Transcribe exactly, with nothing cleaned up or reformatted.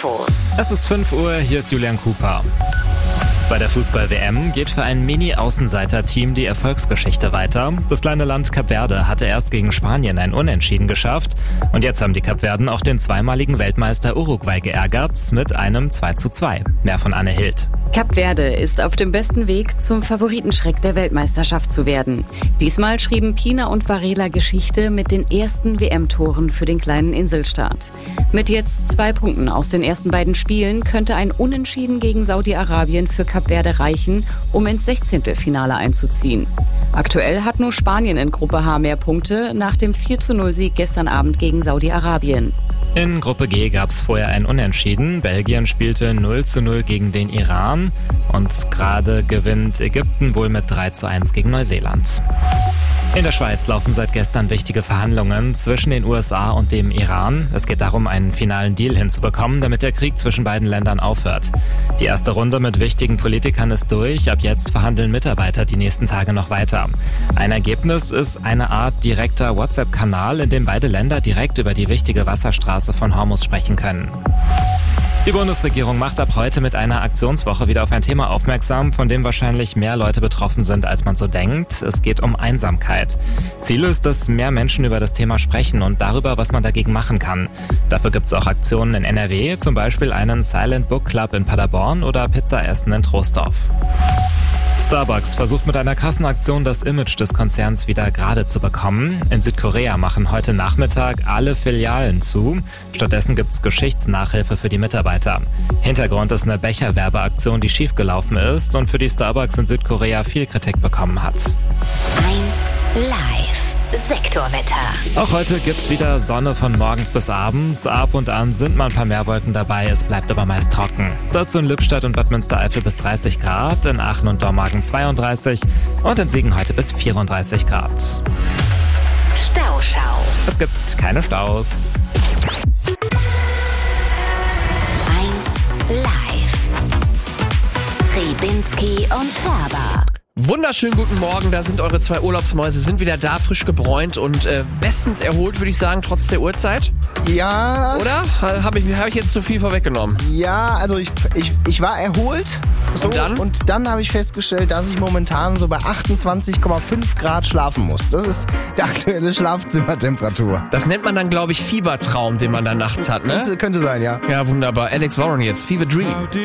Infos. Es ist fünf Uhr, hier ist Julian Cooper. Bei der Fußball-W M geht für ein Mini-Außenseiter-Team die Erfolgsgeschichte weiter. Das kleine Land Kap Verde hatte erst gegen Spanien ein Unentschieden geschafft. Und jetzt haben die Kapverden auch den zweimaligen Weltmeister Uruguay geärgert mit einem zwei zu zwei. Mehr von Anne Hild. Kap Verde ist auf dem besten Weg, zum Favoritenschreck der Weltmeisterschaft zu werden. Diesmal schrieben Pina und Varela Geschichte mit den ersten W M-Toren für den kleinen Inselstaat. Mit jetzt zwei Punkten aus den ersten beiden Spielen könnte ein Unentschieden gegen Saudi-Arabien für Kap Verde reichen, um ins Sechzehntelfinale einzuziehen. Aktuell hat nur Spanien in Gruppe H mehr Punkte nach dem vier zu null Sieg gestern Abend gegen Saudi-Arabien. In Gruppe G gab es vorher ein Unentschieden. Belgien spielte null zu null gegen den Iran und gerade gewinnt Ägypten wohl mit drei zu eins gegen Neuseeland. In der Schweiz laufen seit gestern wichtige Verhandlungen zwischen den U S A und dem Iran. Es geht darum, einen finalen Deal hinzubekommen, damit der Krieg zwischen beiden Ländern aufhört. Die erste Runde mit wichtigen Politikern ist durch. Ab jetzt verhandeln Mitarbeiter die nächsten Tage noch weiter. Ein Ergebnis ist eine Art direkter WhatsApp-Kanal, in dem beide Länder direkt über die wichtige Wasserstraße von Hormuz sprechen können. Die Bundesregierung macht ab heute mit einer Aktionswoche wieder auf ein Thema aufmerksam, von dem wahrscheinlich mehr Leute betroffen sind, als man so denkt. Es geht um Einsamkeit. Ziel ist, dass mehr Menschen über das Thema sprechen und darüber, was man dagegen machen kann. Dafür gibt es auch Aktionen in N R W, zum Beispiel einen Silent Book Club in Paderborn oder Pizzaessen in Troisdorf. Starbucks versucht mit einer krassen Aktion das Image des Konzerns wieder gerade zu bekommen. In Südkorea machen heute Nachmittag alle Filialen zu. Stattdessen gibt's Geschichtsnachhilfe für die Mitarbeiter. Hintergrund ist eine Becherwerbeaktion, die schiefgelaufen ist und für die Starbucks in Südkorea viel Kritik bekommen hat. eins Live. Sektorwetter. Auch heute gibt's wieder Sonne von morgens bis abends. Ab und an sind mal ein paar Meerwolken dabei, es bleibt aber meist trocken. Dazu in Lippstadt und Bad Münstereifel bis dreißig Grad, in Aachen und Dormagen zweiunddreißig und in Siegen heute bis vierunddreißig Grad. Stauschau. Es gibt keine Staus. eins Live. Ribinski und Färber. Wunderschönen guten Morgen, da sind eure zwei Urlaubsmäuse, sind wieder da, frisch gebräunt und äh, bestens erholt, würde ich sagen, trotz der Uhrzeit. Ja. Oder? Habe ich, hab ich jetzt zu viel vorweggenommen? Ja, also ich, ich, ich war erholt. So, und dann? Und dann habe ich festgestellt, dass ich momentan so bei achtundzwanzig Komma fünf Grad schlafen muss. Das ist die aktuelle Schlafzimmertemperatur. Das nennt man dann, glaube ich, Fiebertraum, den man dann nachts hat, ne? Könnte, könnte sein, ja. Ja, wunderbar. Alex Warren jetzt, Fever Dream.